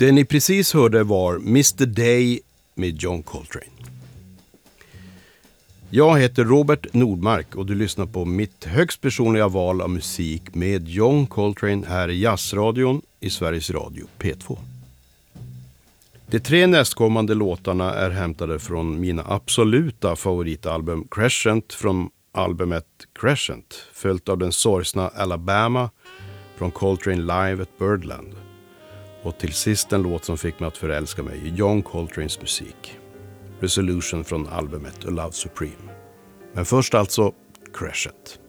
Det ni precis hörde var Mr. Day med John Coltrane. Jag heter Robert Nordmark och du lyssnar på mitt högst personliga val av musik med John Coltrane här i Jazzradion i Sveriges Radio P2. De 3 nästkommande låtarna är hämtade från mina absoluta favoritalbum Crescent från albumet Crescent, följt av den sorgsna Alabama från Coltrane Live at Birdland. Och till sist en låt som fick mig att förälska mig i John Coltranes musik. Resolution från albumet A Love Supreme. Men först alltså Crescent.